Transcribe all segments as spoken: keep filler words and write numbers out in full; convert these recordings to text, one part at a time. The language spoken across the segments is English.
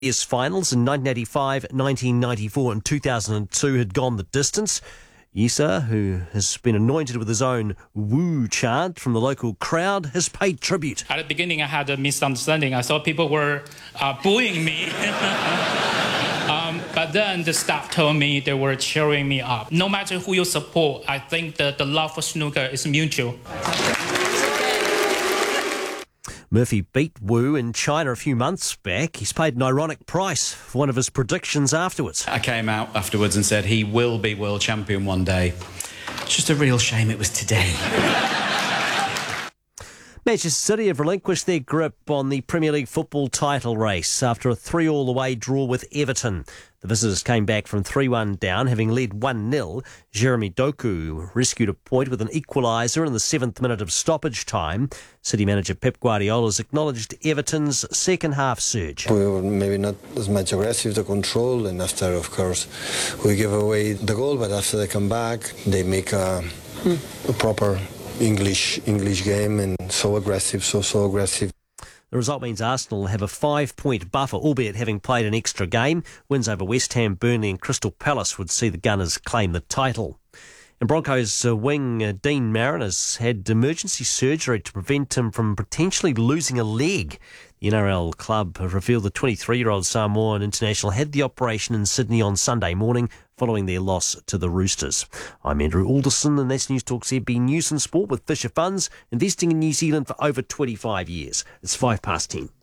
His finals in nineteen eighty-five, nineteen ninety-four and two thousand two had gone the distance. Yisa, who has been anointed with his own woo chant from the local crowd, has paid tribute. At the beginning, I had a misunderstanding. I thought people were uh, booing me. um, but then the staff told me they were cheering me up. No matter who you support, I think that the love for snooker is mutual. Murphy beat Wu in China a few months back. He's paid an ironic price for one of his predictions afterwards. I came out afterwards and said he will be world champion one day. It's just a real shame it was today. Manchester City have relinquished their grip on the Premier League football title race after a three all away draw with Everton. The visitors came back from three one down, having led one nil. Jeremy Doku rescued a point with an equaliser in the seventh minute of stoppage time. City manager Pep Guardiola has acknowledged Everton's second half surge. We were maybe not as much aggressive to control, and after, of course, we give away the goal, but after they come back, they make a, a proper English English game, and so aggressive, so, so aggressive. The result means Arsenal have a five-point buffer, albeit having played an extra game. Wins over West Ham, Burnley and Crystal Palace would see the Gunners claim the title. And Broncos uh, wing uh, Dean Marron has had emergency surgery to prevent him from potentially losing a leg. The N R L club have revealed the twenty-three-year-old Samoan international had the operation in Sydney on Sunday morning following their loss to the Roosters. I'm Andrew Alderson, and that's News Talk Z B News and Sport with Fisher Funds, investing in New Zealand for over twenty-five years. It's five past ten.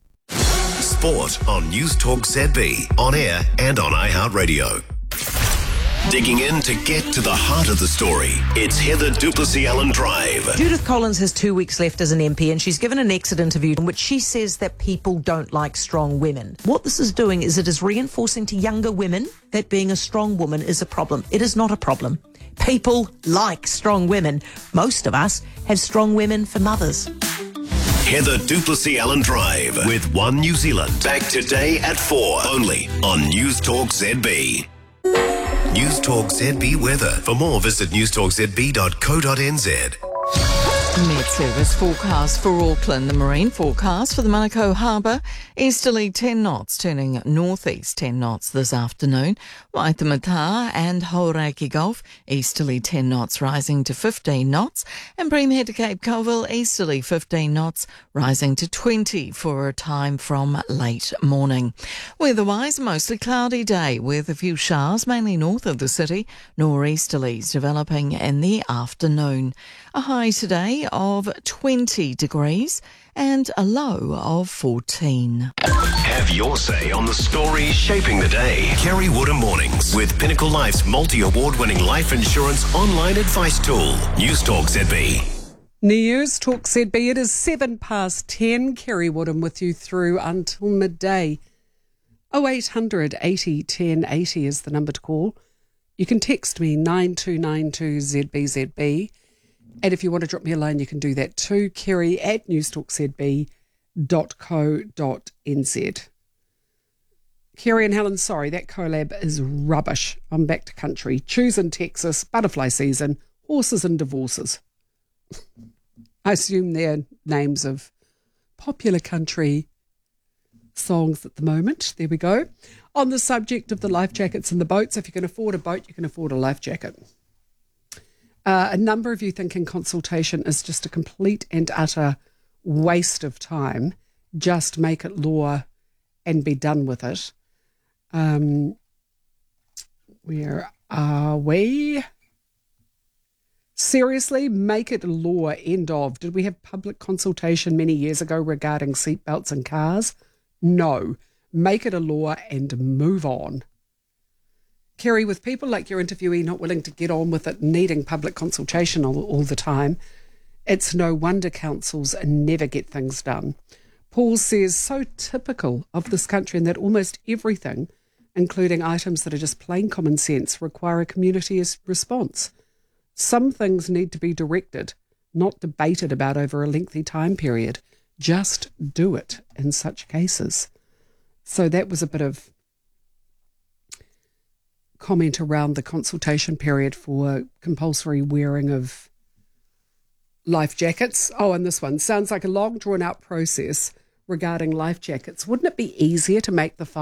Sport on News Talk Z B, on air and on iHeartRadio. Digging in to get to the heart of the story, it's Heather Duplessis-Allen Drive. Judith Collins has two weeks left as an M P, and she's given an exit interview in which she says that people don't like strong women. What this is doing is it is reinforcing to younger women that being a strong woman is a problem. It is not a problem. People like strong women. Most of us have strong women for mothers. Heather Duplessis-Allen Drive with One New Zealand. Back today at four, only on News Talk Z B. News Talk Z B weather. For more, visit news talk z b dot co dot n z. Met Service forecast for Auckland. The marine forecast for the Manukau Harbour. Easterly ten knots, turning northeast ten knots this afternoon. Waitemata and Hauraki Gulf, easterly ten knots, rising to fifteen knots. And Breamhead to Cape Colville, easterly fifteen knots, rising to twenty for a time from late morning. Weather-wise, mostly cloudy day with a few showers, mainly north of the city. Nor'easterlies developing in the afternoon. A high today of twenty degrees and a low of fourteen. Have your say on the stories shaping the day. Kerry Woodham Mornings with Pinnacle Life's multi-award winning life insurance online advice tool. News Talk Z B. News Talk Z B. It is seven past ten. Kerry Woodham with you through until midday. oh eight hundred eighty ten eighty is the number to call. You can text me nine two nine two Z B Z B. And if you want to drop me a line, you can do that too. Kerry at news talk z b dot co dot n z. Kerry and Helen, sorry, that collab is rubbish. I'm back to country. Choosing Texas, butterfly season, horses and divorces. I assume they're names of popular country songs at the moment. There we go. On the subject of the life jackets and the boats, if you can afford a boat, you can afford a life jacket. Uh, a number of you thinking consultation is just a complete and utter waste of time. Just make it law and be done with it. Um, where are we? Seriously, make it law, end of. Did we have public consultation many years ago regarding seatbelts in cars? No. Make it a law and move on. Kerry, with people like your interviewee not willing to get on with it, needing public consultation all, all the time, it's no wonder councils never get things done. Paul says, so typical of this country in that almost everything, including items that are just plain common sense, require a community response. Some things need to be directed, not debated about over a lengthy time period. Just do it in such cases. So that was a bit of comment around the consultation period for compulsory wearing of life jackets. Oh, and this one sounds like a long drawn out process regarding life jackets. Wouldn't it be easier to make the